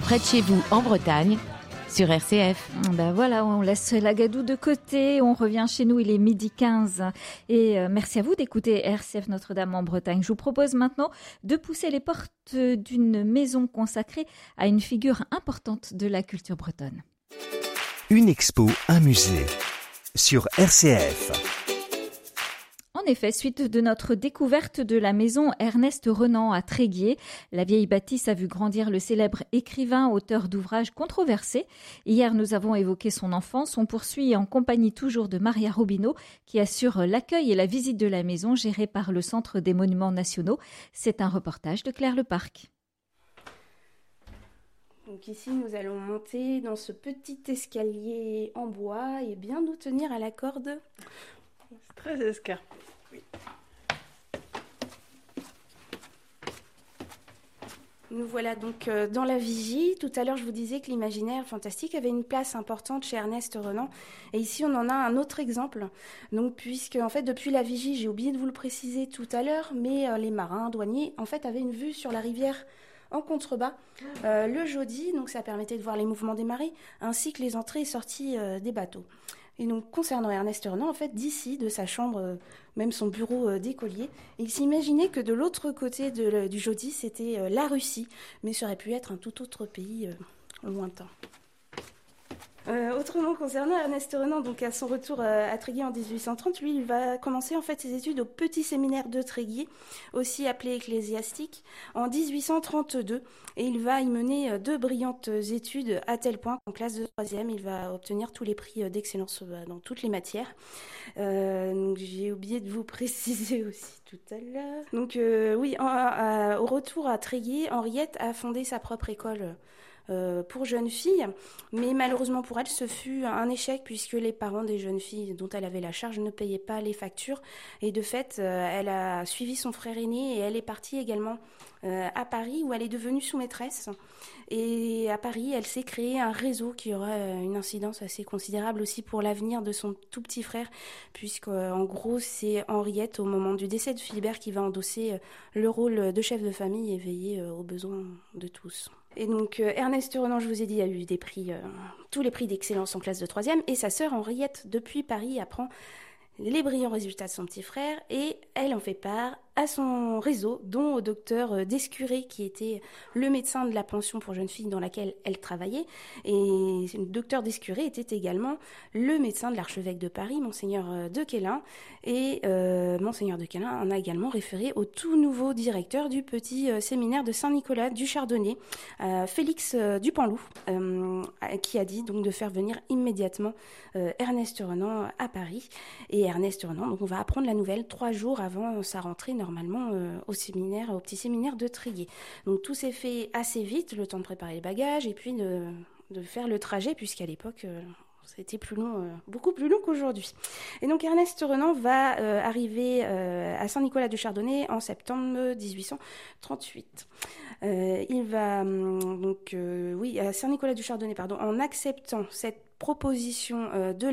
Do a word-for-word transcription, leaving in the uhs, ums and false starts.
près de chez vous en Bretagne sur R C F. Ben voilà, on laisse la gadoue de côté, on revient chez nous, il est midi quinze. Et euh, merci à vous d'écouter R C F Notre-Dame en Bretagne. Je vous propose maintenant de pousser les portes d'une maison consacrée à une figure importante de la culture bretonne. Une expo, un musée sur R C F. En effet, suite de notre découverte de la maison Ernest Renan à Tréguier, la vieille bâtisse a vu grandir le célèbre écrivain, auteur d'ouvrages controversés. Hier, nous avons évoqué son enfance. On poursuit en compagnie toujours de Maria Robineau, qui assure l'accueil et la visite de la maison gérée par le Centre des Monuments Nationaux. C'est un reportage de Claire Leparc. Donc ici, nous allons monter dans ce petit escalier en bois et bien nous tenir à la corde. C'est très escarpé. Oui. Nous voilà donc euh, dans la vigie. Tout à l'heure, je vous disais que l'imaginaire fantastique avait une place importante chez Ernest Renan. Et ici, on en a un autre exemple. Donc, puisque, en fait, depuis la vigie, j'ai oublié de vous le préciser tout à l'heure, mais euh, les marins, douaniers, en fait, avaient une vue sur la rivière en contrebas, euh, le jeudi. Donc, ça permettait de voir les mouvements des marées, ainsi que les entrées et sorties euh, des bateaux. Et donc, concernant Ernest Renan, en fait, d'ici, de sa chambre, euh, même son bureau euh, d'écolier, il s'imaginait que de l'autre côté de, le, du Jodi, c'était euh, la Russie, mais ça aurait pu être un tout autre pays euh, lointain. Euh, autrement, concernant Ernest Renan, donc à son retour euh, à Tréguier en dix-huit cent trente, lui, il va commencer en fait ses études au petit séminaire de Tréguier, aussi appelé ecclésiastique, en dix-huit cent trente-deux, et il va y mener euh, deux brillantes études à tel point qu'en classe de troisième, il va obtenir tous les prix euh, d'excellence euh, dans toutes les matières. Euh, donc j'ai oublié de vous préciser aussi tout à l'heure. Donc euh, oui, en, à, au retour à Tréguier, Henriette a fondé sa propre école Euh, pour jeunes filles, mais malheureusement pour elle, ce fut un échec puisque les parents des jeunes filles dont elle avait la charge ne payaient pas les factures et de fait, euh, elle a suivi son frère aîné et elle est partie également euh, à Paris où elle est devenue sous-maîtresse. Et à Paris, elle s'est créé un réseau qui aura une incidence assez considérable aussi pour l'avenir de son tout petit frère, puisque en gros, c'est Henriette, au moment du décès de Philibert, qui va endosser le rôle de chef de famille et veiller aux besoins de tous. Et donc, euh, Ernest Renan, je vous ai dit, a eu des prix, euh, tous les prix d'excellence en classe de troisième, et sa sœur Henriette, depuis Paris, apprend les brillants résultats de son petit frère, et elle en fait part à son réseau, dont au docteur Descuré, qui était le médecin de la pension pour jeunes filles dans laquelle elle travaillait. Et le docteur Descuré était également le médecin de l'archevêque de Paris, Monseigneur de Quélin. Et euh, Monseigneur de Quélin en a également référé au tout nouveau directeur du petit euh, séminaire de Saint-Nicolas du Chardonnay, euh, Félix euh, Dupanloup, euh, qui a dit donc de faire venir immédiatement euh, Ernest Renan à Paris. Et Ernest Renan, donc on va apprendre la nouvelle trois jours avant sa rentrée normalement euh, au séminaire, au petit séminaire de Tréguier. Donc tout s'est fait assez vite, le temps de préparer les bagages et puis de, de faire le trajet, puisqu'à l'époque euh, c'était plus long, euh, beaucoup plus long qu'aujourd'hui. Et donc Ernest Renan va euh, arriver euh, à Saint-Nicolas du Chardonnay en septembre dix-huit cent trente-huit. Euh, il va donc euh, oui à Saint-Nicolas du Chardonnay pardon en acceptant cette proposition euh, de